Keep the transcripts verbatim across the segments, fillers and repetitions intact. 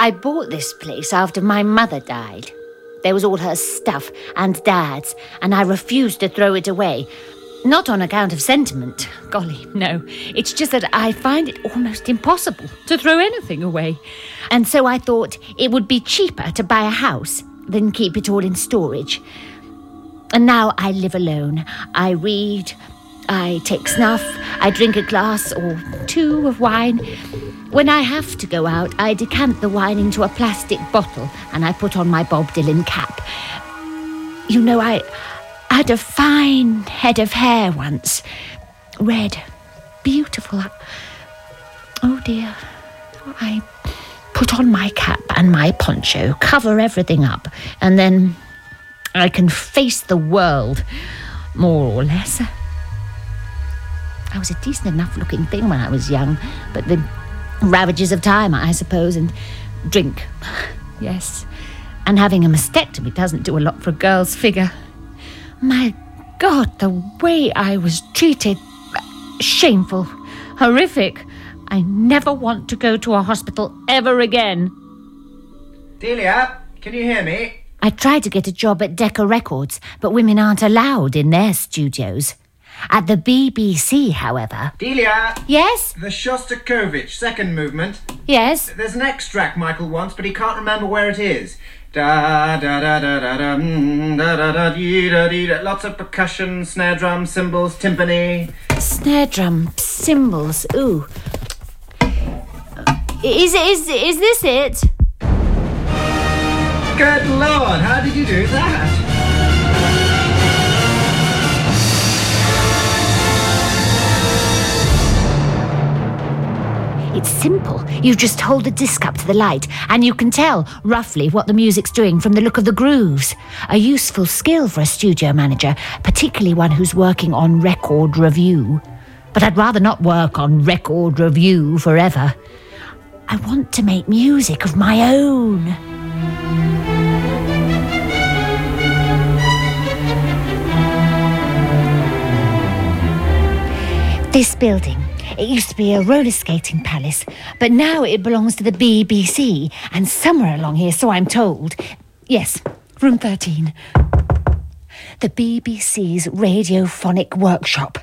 I bought this place after my mother died. There was all her stuff and Dad's, and I refused to throw it away. Not on account of sentiment. Golly, no. It's just that I find it almost impossible to throw anything away. And so I thought it would be cheaper to buy a house than keep it all in storage. And now I live alone. I read, I take snuff, I drink a glass or two of wine. When I have to go out, I decant the wine into a plastic bottle and I put on my Bob Dylan cap. You know, I... I had a fine head of hair once. Red. Beautiful. Oh, dear. I put on my cap and my poncho, cover everything up, and then I can face the world, more or less. I was a decent enough-looking thing when I was young, but the ravages of time, I suppose, and drink. Yes. And having a mastectomy doesn't do a lot for a girl's figure. My God, the way I was treated. Shameful. Horrific. I never want to go to a hospital ever again. Delia, can you hear me? I tried to get a job at Decca Records, but women aren't allowed in their studios. At the B B C, however... Delia! Yes? The Shostakovich second movement. Yes? There's an extract Michael wants, but he can't remember where it is. Da da da da da da da da da dee da dee da. Lots of percussion, snare drum, cymbals, timpani. Snare drum, cymbals. Ooh. Is is is this it? Good Lord! How did you do that? It's simple. You just hold the disc up to the light and you can tell roughly what the music's doing from the look of the grooves. A useful skill for a studio manager, particularly one who's working on record review. But I'd rather not work on record review forever. I want to make music of my own. This building, it used to be a roller skating palace, but now it belongs to the B B C, and somewhere along here, so I'm told. Yes, room thirteen. The B B C's radiophonic workshop.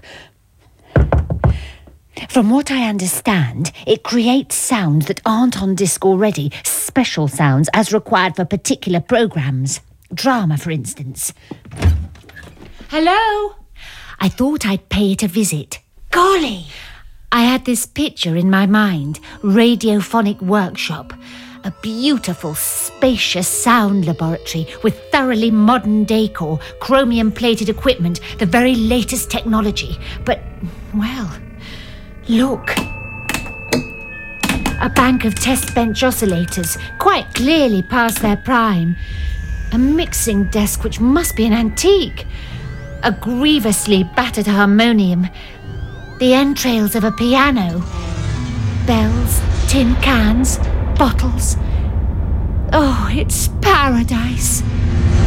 From what I understand, it creates sounds that aren't on disc already, special sounds as required for particular programmes. Drama, for instance. Hello? I thought I'd pay it a visit. Golly! I had this picture in my mind, radiophonic workshop. A beautiful, spacious sound laboratory with thoroughly modern decor, chromium-plated equipment, the very latest technology. But, well, look. A bank of test bench oscillators, quite clearly past their prime. A mixing desk which must be an antique. A grievously battered harmonium. The entrails of a piano. Bells, tin cans, bottles. Oh, it's paradise.